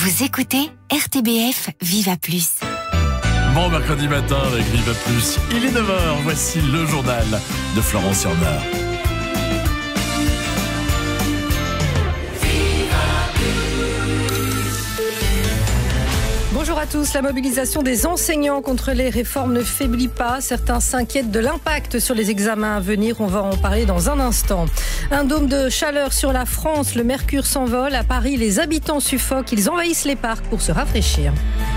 Vous écoutez RTBF Viva Plus. Bon mercredi matin avec Viva Plus. Il est 9h, voici le journal de Florence Urbain. Bonjour à tous. La mobilisation des enseignants contre les réformes ne faiblit pas. Certains s'inquiètent de l'impact sur les examens à venir. On va en parler dans un instant. Un dôme de chaleur sur la France. Le mercure s'envole. À Paris, les habitants suffoquent. Ils envahissent les parcs pour se rafraîchir.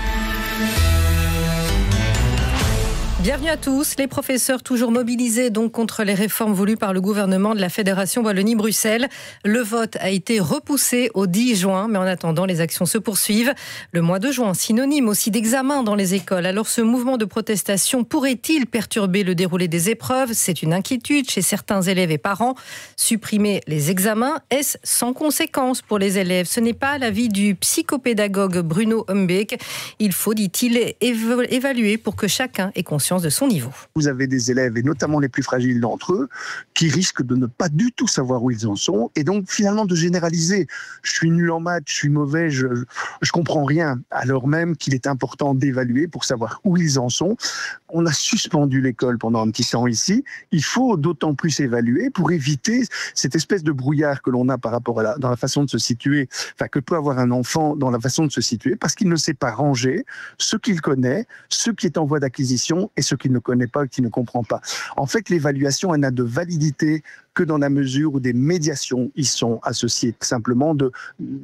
Bienvenue à tous. Les professeurs toujours mobilisés donc contre les réformes voulues par le gouvernement de la Fédération Wallonie-Bruxelles. Le vote a été repoussé au 10 juin, mais en attendant, les actions se poursuivent. Le mois de juin, synonyme aussi d'examen dans les écoles. Alors ce mouvement de protestation pourrait-il perturber le déroulé des épreuves ? C'est une inquiétude chez certains élèves et parents. Supprimer les examens, est-ce sans conséquence pour les élèves ? Ce n'est pas l'avis du psychopédagogue Bruno Humbeek. Il faut, dit-il, évaluer pour que chacun ait conscience de son niveau. Vous avez des élèves, et notamment les plus fragiles d'entre eux, qui risquent de ne pas du tout savoir où ils en sont, et donc finalement de généraliser. Je suis nul en maths, je suis mauvais, je comprends rien, alors même qu'il est important d'évaluer pour savoir où ils en sont. On a suspendu l'école pendant un petit temps ici. Il faut d'autant plus évaluer pour éviter cette espèce de brouillard que l'on a par rapport à dans la façon de se situer, enfin que peut avoir un enfant dans la façon de se situer, parce qu'il ne sait pas ranger ce qu'il connaît, ce qui est en voie d'acquisition et ce qu'il ne connaît pas, qui ne comprend pas. En fait, l'évaluation, elle n'a de validité que dans la mesure où des médiations y sont associées, simplement de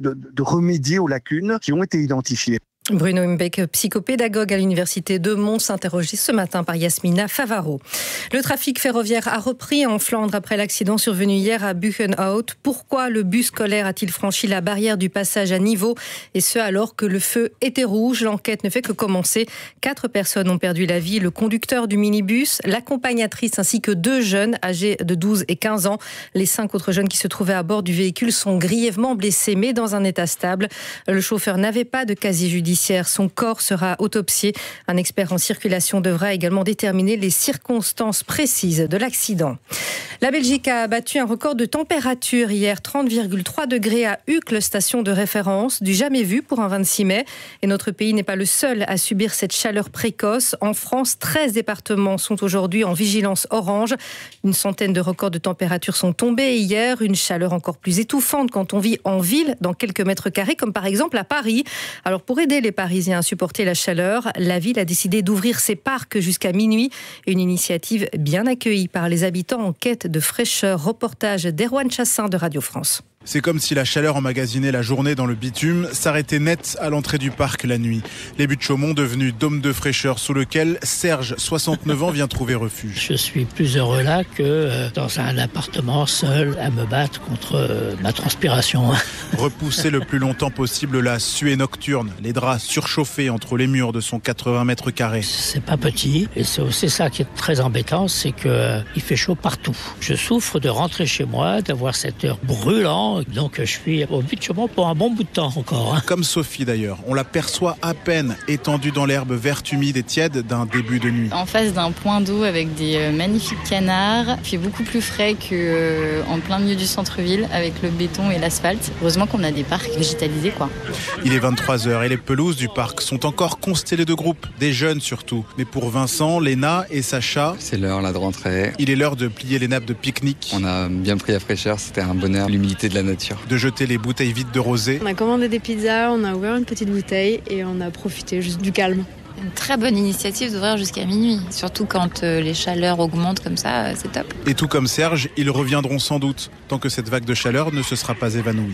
remédier aux lacunes qui ont été identifiées. Bruno Humbeek, psychopédagogue à l'université de Mons, interrogé ce matin par Yasmina Favaro. Le trafic ferroviaire a repris en Flandre après l'accident survenu hier à Buchenhout. Pourquoi le bus scolaire a-t-il franchi la barrière du passage à niveau ? Et ce alors que le feu était rouge. L'enquête ne fait que commencer. 4 personnes ont perdu la vie. Le conducteur du minibus, l'accompagnatrice ainsi que 2 jeunes âgés de 12 et 15 ans. Les 5 autres jeunes qui se trouvaient à bord du véhicule sont grièvement blessés mais dans un état stable. Le chauffeur n'avait pas de casier judiciaire. Son corps sera autopsié. Un expert en circulation devra également déterminer les circonstances précises de l'accident. La Belgique a battu un record de température hier, 30,3 degrés à Uccle, station de référence, du jamais vu pour un 26 mai. Et notre pays n'est pas le seul à subir cette chaleur précoce. En France, 13 départements sont aujourd'hui en vigilance orange. Une centaine de records de température sont tombés hier. Une chaleur encore plus étouffante quand on vit en ville, dans quelques mètres carrés, comme par exemple à Paris. Alors pour aider les Parisiens à supporter la chaleur, la ville a décidé d'ouvrir ses parcs jusqu'à minuit. Une initiative bien accueillie par les habitants en quête de fraîcheur. Reportage d'Erwan Chassin de Radio France. C'est comme si la chaleur emmagasinée la journée dans le bitume s'arrêtait net à l'entrée du parc la nuit. Les Buttes-Chaumont, devenus dôme de fraîcheur sous lequel Serge, 69 ans, vient trouver refuge. Je suis plus heureux là que dans un appartement seul à me battre contre ma transpiration. Repousser le plus longtemps possible la suée nocturne, les draps surchauffés entre les murs de son 80 mètres carrés. C'est pas petit et c'est aussi ça qui est très embêtant, c'est que il fait chaud partout. Je souffre de rentrer chez moi, d'avoir cette heure brûlante. Donc je suis au Buttes-Chaumont pour un bon bout de temps encore. Comme Sophie d'ailleurs, on l'aperçoit à peine étendue dans l'herbe verte humide et tiède d'un début de nuit. En face d'un point d'eau avec des magnifiques canards, il fait beaucoup plus frais qu'en plein milieu du centre-ville avec le béton et l'asphalte. Heureusement qu'on a des parcs végétalisés quoi. Il est 23h et les pelouses du parc sont encore constellées de groupes, des jeunes surtout. Mais pour Vincent, Léna et Sacha, c'est l'heure là de rentrer. Il est l'heure de plier les nappes de pique-nique. On a bien pris la fraîcheur, c'était un bonheur, l'humidité de la nature. De jeter les bouteilles vides de rosé. On a commandé des pizzas, on a ouvert une petite bouteille et on a profité juste du calme. Une très bonne initiative d'ouvrir jusqu'à minuit. Surtout quand les chaleurs augmentent comme ça, c'est top. Et tout comme Serge, ils reviendront sans doute, tant que cette vague de chaleur ne se sera pas évanouie.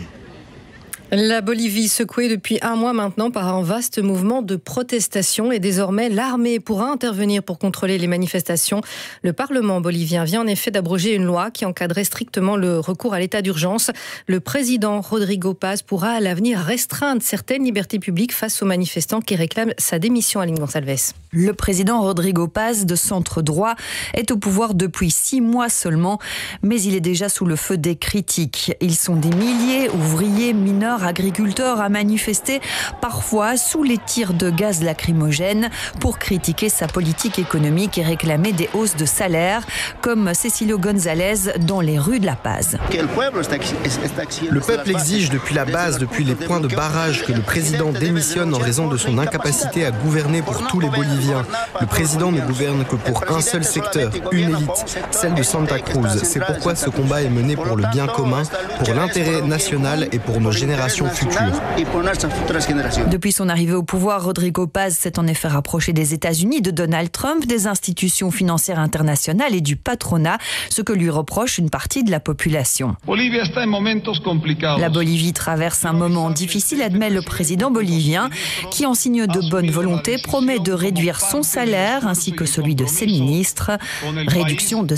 La Bolivie secouée depuis un mois maintenant par un vaste mouvement de protestation et désormais l'armée pourra intervenir pour contrôler les manifestations. Le Parlement bolivien vient en effet d'abroger une loi qui encadrait strictement le recours à l'état d'urgence. Le président Rodrigo Paz pourra à l'avenir restreindre certaines libertés publiques face aux manifestants qui réclament sa démission. Aline Gonçalves. Le président Rodrigo Paz, de centre droit, est au pouvoir depuis 6 mois seulement, mais il est déjà sous le feu des critiques. Ils sont des milliers, ouvriers, mineurs, agriculteurs, à manifester, parfois sous les tirs de gaz lacrymogène, pour critiquer sa politique économique et réclamer des hausses de salaire, comme Cecilio González dans les rues de La Paz. Le peuple exige depuis la base, depuis les points de barrage, que le président démissionne en raison de son incapacité à gouverner pour tous les Boliviens. Le président ne gouverne que pour un seul secteur, une élite, celle de Santa Cruz. C'est pourquoi ce combat est mené pour le bien commun, pour l'intérêt national et pour nos générations futures. Depuis son arrivée au pouvoir, Rodrigo Paz s'est en effet rapproché des États-Unis, de Donald Trump, des institutions financières internationales et du patronat, ce que lui reproche une partie de la population. La Bolivie traverse un moment difficile, admet le président bolivien, qui en signe de bonne volonté promet de réduire son salaire ainsi que celui de ses ministres, réduction de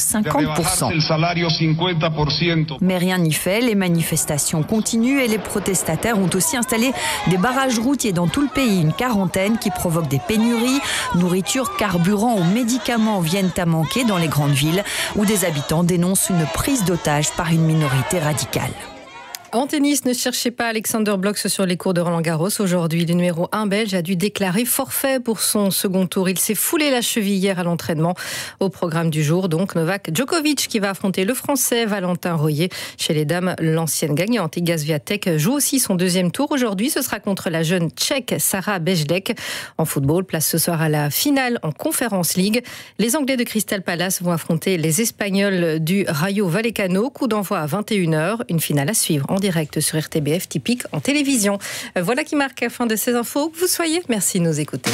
50%. Mais rien n'y fait, les manifestations continuent et les protestataires ont aussi installé des barrages routiers dans tout le pays, une quarantaine qui provoque des pénuries, nourriture, carburant ou médicaments viennent à manquer dans les grandes villes où des habitants dénoncent une prise d'otage par une minorité radicale. En tennis, ne cherchez pas Alexander Blocks sur les cours de Roland-Garros. Aujourd'hui, le numéro 1 belge a dû déclarer forfait pour son second tour. Il s'est foulé la cheville hier à l'entraînement. Au programme du jour, donc, Novak Djokovic qui va affronter le Français Valentin Royer. Chez les dames, l'ancienne gagnante Iga Swiatek joue aussi son deuxième tour. Aujourd'hui, ce sera contre la jeune Tchèque Sara Bejdek. En football, place ce soir à la finale en Conference League. Les Anglais de Crystal Palace vont affronter les Espagnols du Rayo Vallecano. Coup d'envoi à 21h. Une finale à suivre en direct sur RTBF, typique en télévision. Voilà qui marque la fin de ces infos. Que vous soyez, merci de nous écouter.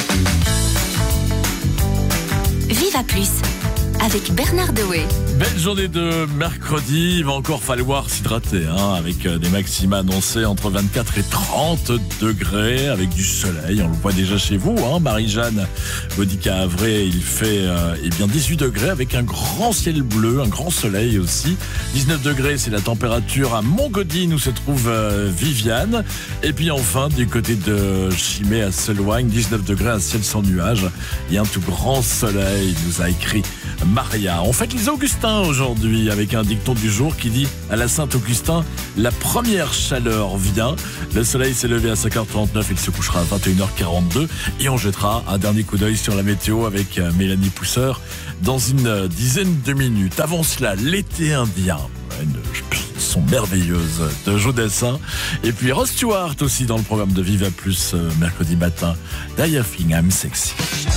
Viva Plus avec Bernard Dewey. Belle journée de mercredi, il va encore falloir s'hydrater avec des maxima annoncés entre 24 et 30 degrés avec du soleil, on le voit déjà chez vous, Marie-Jeanne Baudica-Havray, il fait 18 degrés avec un grand ciel bleu, un grand soleil aussi. 19 degrés, c'est la température à Montgodine où se trouve Viviane. Et puis enfin, du côté de Chimay à Seloigne, 19 degrés, un ciel sans nuages et un tout grand soleil, nous a écrit Maria. On fête les Augustins aujourd'hui avec un dicton du jour qui dit à la Saint-Augustin, la première chaleur vient. Le soleil s'est levé à 5h39, il se couchera à 21h42 et on jettera un dernier coup d'œil sur la météo avec Mélanie Pousseur dans une dizaine de minutes. Avant cela, l'été indien. Une chanson merveilleuse de Joe Dassin et puis Ross Stewart aussi dans le programme de Viva Plus mercredi matin. Die I Think I'm Sexy.